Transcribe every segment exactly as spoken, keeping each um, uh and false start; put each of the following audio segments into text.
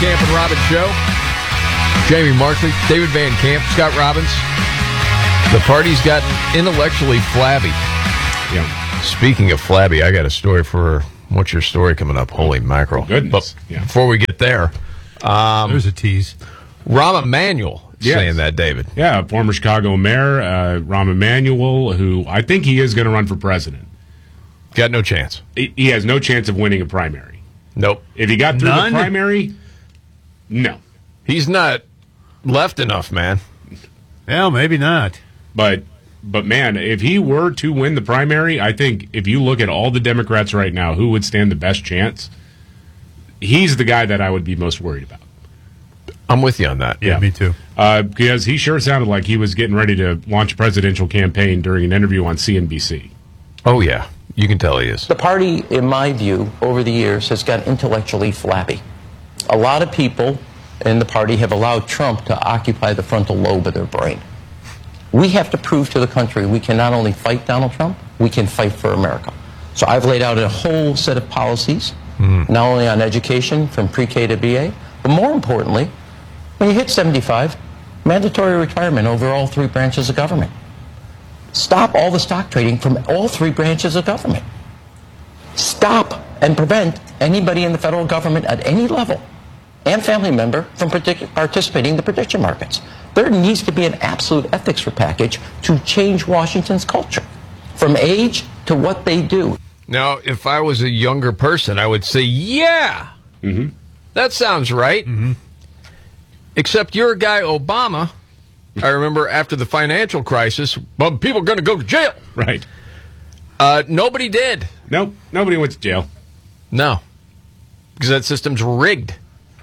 Camp and Robbins Show. Jamie Markley, David Van Camp, Scott Robbins. The party's gotten intellectually flabby. Yeah. Speaking of flabby, I got a story for... What's your story coming up? Holy mackerel. Goodness. But yeah. before we get there... Um, There's a tease. Rahm Emanuel Yes. saying that, David. Yeah, former Chicago mayor, uh, Rahm Emanuel, who I think he is going to run for president. Got no chance. He, he has no chance of winning a primary. Nope. If he got through None? the primary, no. He's not left enough, man. Well, maybe not. But, but man, if he were to win the primary, I think if you look at all the Democrats right now, who would stand the best chance, he's the guy that I would be most worried about. I'm with you on that. Yeah, me too. Uh, because he sure sounded like he was getting ready to launch a presidential campaign during an interview on C N B C. Oh, yeah. You can tell he is. The party, in my view, over the years has gotten intellectually flabby. A lot of people in the party have allowed Trump to occupy the frontal lobe of their brain. We have to prove to the country we can not only fight Donald Trump, we can fight for America. So I've laid out a whole set of policies, mm. not only on education from pre-K to B A, but more importantly, when you hit seventy-five, mandatory retirement over all three branches of government. Stop all the stock trading from all three branches of government. Stop and prevent anybody in the federal government at any level and family member from partic- participating in the prediction markets. There needs to be an absolute ethics package to change Washington's culture, from age to what they do. Now, if I was a younger person, I would say, yeah, mm-hmm. that sounds right. Mm-hmm. Except your guy, Obama, I remember after the financial crisis, well, people are going to go to jail. Right. Uh, nobody did. Nope. Nobody went to jail. No. Because that system's rigged.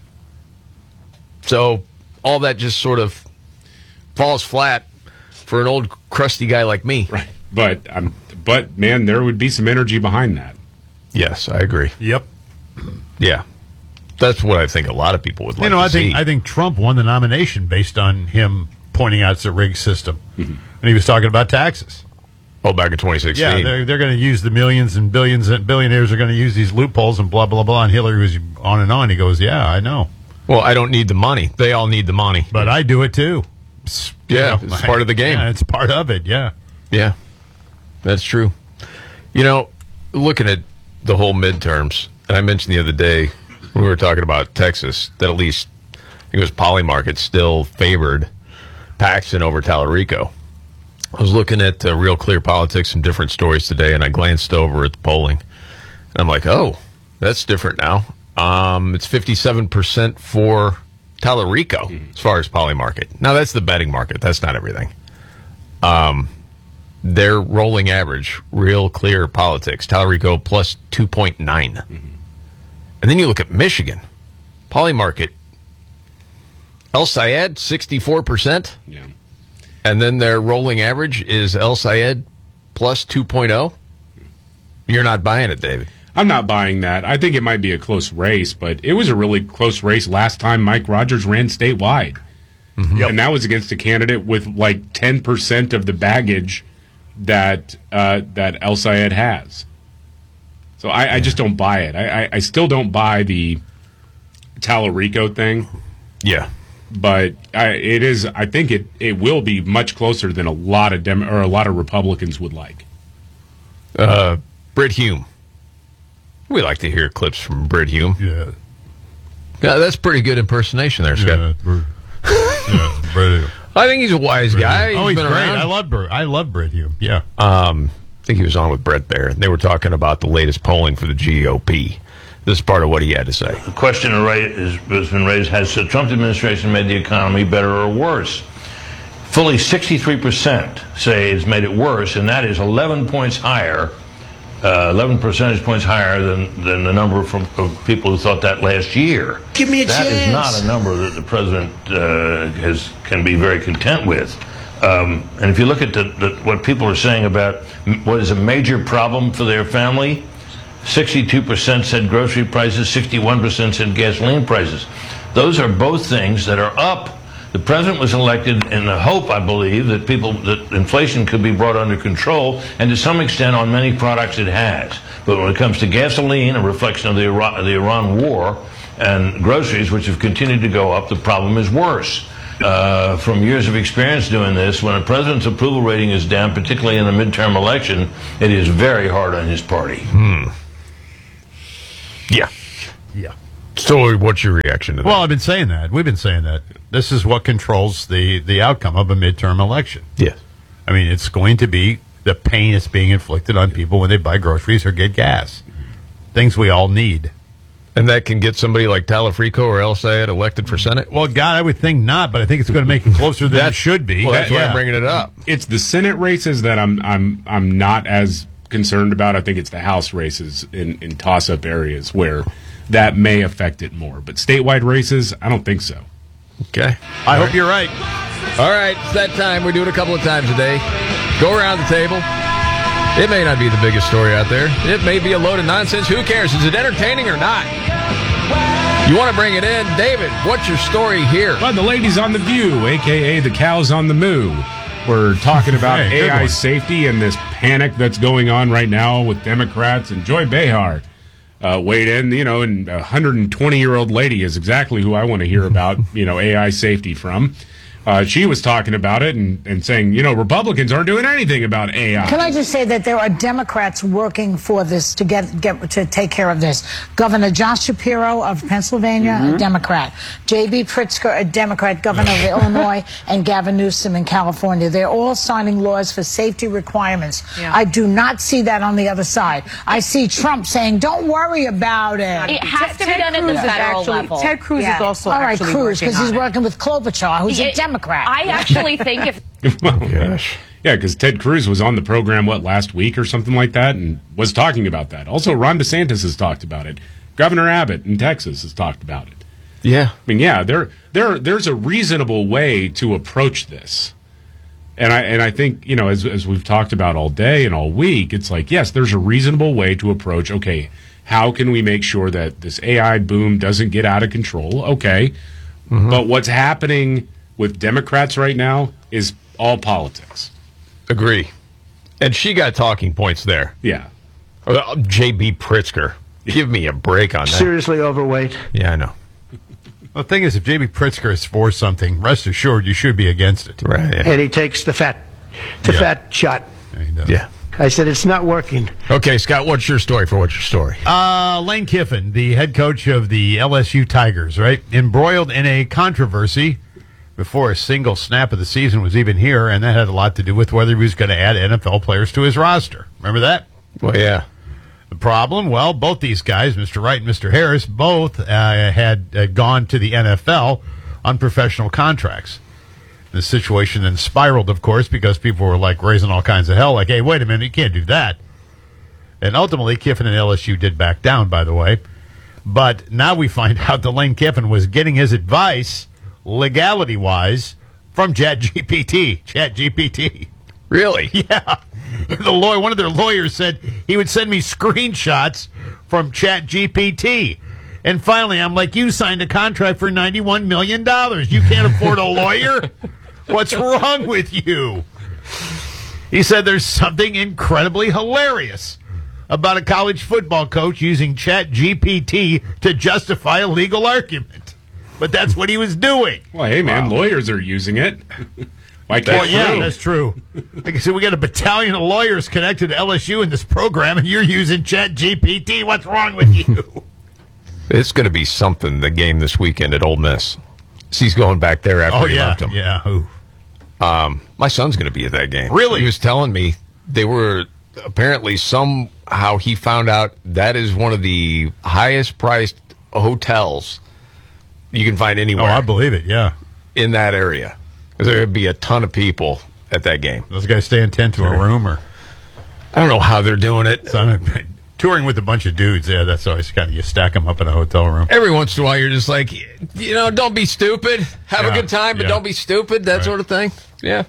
So all that just sort of falls flat for an old crusty guy like me. Right. But, um, but man, there would be some energy behind that. Yes, I agree. Yep. Yeah. That's what I think a lot of people would like you know, to I think see. I think Trump won the nomination based on him pointing out it's a rigged system, mm-hmm. and he was talking about taxes. Oh, back in twenty sixteen. Yeah, they're they're going to use the millions and billions and billionaires are going to use these loopholes and blah blah blah. And Hillary was on and on. He goes, "Yeah, I know." Well, I don't need the money. They all need the money, but I do it too. It's, yeah, you know, it's part of the game. Yeah, it's part of it. Yeah, yeah, that's true. You know, looking at the whole midterms, and I mentioned the other day when we were talking about Texas that at least I think it was Polymarket still favored Paxton over Tallarico. I was looking at uh, Real Clear Politics, some different stories today, and I glanced over at the polling, and I'm like, oh, that's different now. Um, it's fifty-seven percent for Tallarico mm-hmm. as far as Polymarket. Now, that's the betting market. That's not everything. Um, their rolling average, Real Clear Politics, Tallarico plus two point nine. Mm-hmm. And then you look at Michigan, Polymarket, El Sayed, sixty-four percent. Yeah. And then their rolling average is El Sayed plus two point oh. You're not buying it, David. I'm not buying that. I think it might be a close race, but it was a really close race last time Mike Rogers ran statewide. Mm-hmm. Yep. And that was against a candidate with like ten percent of the baggage that uh, that El Sayed has. So I, I just don't buy it. I, I, I still don't buy the Tallarico thing. Yeah. But I, it is. I think it, it will be much closer than a lot of Dem- or a lot of Republicans would like. Uh, Britt Hume. We like to hear clips from Britt Hume. Yeah. Yeah, that's pretty good impersonation there, Scott. Yeah, Br- yeah Britt Hume. I think he's a wise Britt guy. Hume. Oh, he's he's been great. around. I love Britt. I love Britt Hume. Yeah. Um, I think he was on with Brett Baer. They were talking about the latest polling for the G O P. This is part of what he had to say. The question has been raised, has the Trump administration made the economy better or worse? Fully sixty-three percent say it's made it worse, and that is eleven points higher, uh, eleven percentage points higher than, than the number from, of people who thought that last year. Give me a that chance. That is not a number that the president uh, has can be very content with. Um, and if you look at the, the, what people are saying about what is a major problem for their family, sixty-two percent said grocery prices, sixty-one percent said gasoline prices. Those are both things that are up. The president was elected in the hope, I believe, that people that inflation could be brought under control, and to some extent on many products it has. But when it comes to gasoline, a reflection of the Iran, the Iran war, And groceries, which have continued to go up, the problem is worse. Uh, from years of experience doing this, when a president's approval rating is down, particularly in a midterm election, it is very hard on his party. Hmm. Yeah. Yeah. So what's your reaction to that? Well, I've been saying that. We've been saying that. This is what controls the, the outcome of a midterm election. Yes. I mean, it's going to be the pain that's being inflicted on people when they buy groceries or get gas. Things we all need. And that can get somebody like Talafrico or El Sayed elected for Senate? Well, God, I would think not, but I think it's going to make it closer than it should be. Well, that's why Yeah. I'm bringing it up. It's the Senate races that I'm I'm I'm not as concerned about. I think it's the House races in, in toss-up areas where that may affect it more. But statewide races, I don't think so. Okay. I hope you're right. All right, it's that time. We do it a couple of times a day. Go around the table. It may not be the biggest story out there. It may be a load of nonsense. Who cares? Is it entertaining or not? You want to bring it in? David, what's your story here? Well, the ladies on The View, a k a the cows on the moo. We're talking about Hey, good A I one. safety and this panic that's going on right now with Democrats. And Joy Behar uh, weighed in, you know, and a one hundred twenty-year-old lady is exactly who I want to hear about, you know, A I safety from. Uh, she was talking about it and, and saying, you know, Republicans aren't doing anything about A I. Can I just say that there are Democrats working for this to get get to take care of this? Governor Josh Shapiro of Pennsylvania, Mm-hmm. a Democrat. J B. Pritzker, a Democrat, governor of Illinois, and Gavin Newsom in California. They're all signing laws for safety requirements. Yeah. I do not see that on the other side. I see Trump saying, "Don't worry about it." It has to be done at the Cruz is federal actually- level. Ted Cruz Yeah. is also all right, actually Cruz, working because he's on it. working with Klobuchar, who's a It- Democrat. I actually think if Gosh. Yeah, because Ted Cruz was on the program, what, last week or something like that, and was talking about that. Also, Ron DeSantis has talked about it. Governor Abbott in Texas has talked about it. Yeah. I mean, yeah, there, there, there's a reasonable way to approach this. And I, and I think, you know, as, as we've talked about all day and all week, it's like, yes, there's a reasonable way to approach, okay, how can we make sure that this A I boom doesn't get out of control? Okay. But what's happening with Democrats right now is all politics. Agree. And she got talking points there. Yeah. Uh, J B. Pritzker. Give me a break on that. Seriously overweight. Yeah, I know. The thing is, if J B. Pritzker is for something, rest assured you should be against it. Right. Yeah. And he takes the fat, the Yeah. fat shot. Yeah, he does. yeah. I said, it's not working. Okay, Scott, what's your story for what's your story? Uh, Lane Kiffin, the head coach of the L S U Tigers, right? Embroiled in a controversy before a single snap of the season was even here, and that had a lot to do with whether he was going to add N F L players to his roster. Remember that? Well, yeah. The problem? Well, both these guys, Mister Wright and Mister Harris, both uh, had uh, gone to the N F L on professional contracts. The situation then spiraled, of course, because people were like raising all kinds of hell, like, hey, wait a minute, you can't do that. And ultimately, Kiffin and L S U did back down, by the way. But now we find out that Lane Kiffin was getting his advice, legality-wise, from ChatGPT. ChatGPT. Really? Yeah. The lawyer, one of their lawyers said he would send me screenshots from ChatGPT. And finally, I'm like, you signed a contract for ninety-one million dollars. You can't afford a lawyer? What's wrong with you? He said there's something incredibly hilarious about a college football coach using ChatGPT to justify a legal argument. But that's what he was doing. Well, hey, man, lawyers are using it. Why can't Well, yeah, you? that's true. Like I said, we got a battalion of lawyers connected to L S U in this program, and you're using ChatGPT. What's wrong with you? It's going to be something, the game this weekend at Ole Miss. He's going back there after Oh, he yeah. left him. Yeah. Ooh. Um, my son's going to be at that game. Really? He was telling me they were apparently somehow he found out that is one of the highest priced hotels you can find Oh, anywhere I believe it. Yeah. in that area. There would be a ton of people at that game. Those guys stay in tent to a room or I don't know how they're doing it. something. Touring with a bunch of dudes. Yeah, that's always kind of, you stack them up in a hotel room. Every once in a while, you're just like, you know, don't be stupid. Have Yeah, a good time, but yeah. don't be stupid. That Right. sort of thing. Yeah.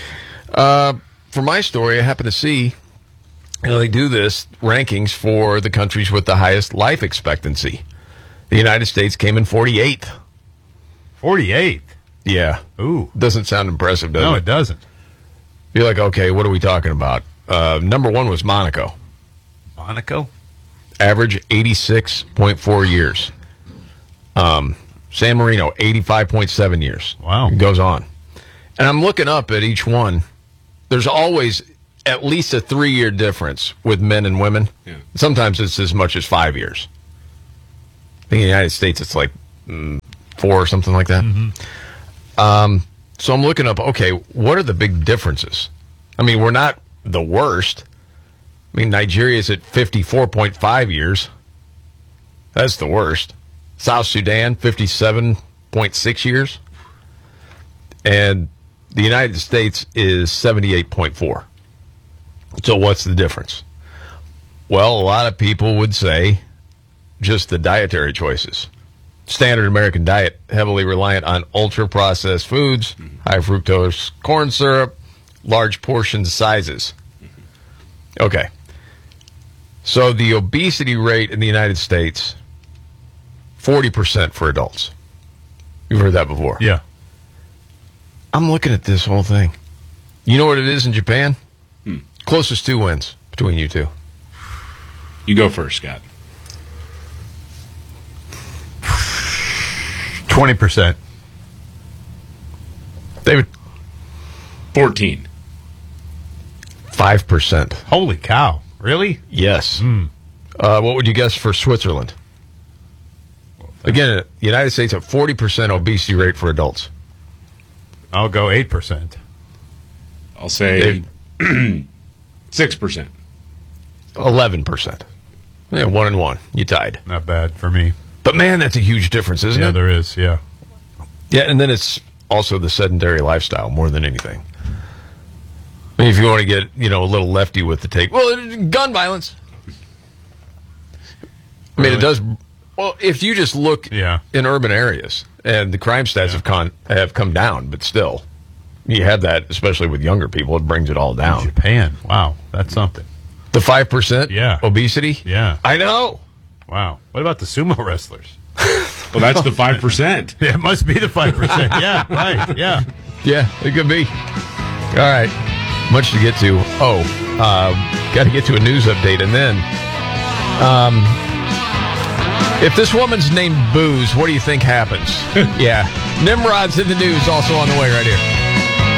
Uh, for my story, I happen to see, you know, they do this rankings for the countries with the highest life expectancy. The United States came in forty-eighth. forty-eighth. Yeah. Ooh. Doesn't sound impressive, does No, it? it doesn't. You're like, okay, what are we talking about? Uh, number one was Monaco. Monaco? Average eighty-six point four years. Um, San Marino, eighty-five point seven years. Wow. It goes on. And I'm looking up at each one. There's always at least a three-year difference with men and women. Yeah. Sometimes it's as much as five years. I think in the United States it's like mm, four or something like that. Mm-hmm. Um, so I'm looking up, okay, what are the big differences? I mean, we're not the worst. I mean, Nigeria's at fifty-four point five years. That's the worst. South Sudan, fifty-seven point six years. And the United States is seventy-eight point four. So what's the difference? Well, a lot of people would say just the dietary choices. Standard American diet, heavily reliant on ultra-processed foods, high fructose corn syrup, large portion sizes. Okay. So the obesity rate in the United States, forty percent for adults. You've heard that before. Yeah. I'm looking at this whole thing. You know what it is in Japan? Hmm. Closest two wins between you two. You go first, Scott. twenty percent. David? fourteen. five percent. Holy cow. Really? Yes. Mm. Uh, what would you guess for Switzerland? Again, the United States at forty percent obesity rate for adults. I'll go eight percent. I'll say six percent. eleven percent. Yeah, one and one. You tied. Not bad for me. But man, that's a huge difference, isn't Yeah, it? there is, yeah. Yeah, and then it's also the sedentary lifestyle more than anything. I mean, if you want to get, you know, a little lefty with the take, well, gun violence. I mean, Really? it does. Well, if you just look Yeah. in urban areas, and the crime stats Yeah. have con have come down, but still, you have that, especially with younger people. It brings it all down. Japan. Wow, that's something. The five percent, Yeah. obesity. Yeah. I know. Wow. What about the sumo wrestlers? Well, that's the five percent. Yeah, it must be the five percent. Yeah, right. Yeah. Yeah, it could be. All right. Much to get to. Oh, uh, got to get to a news update. And then, um, if this woman's named Booze, what do you think happens? Yeah. Nimrod's in the news, also on the way right here.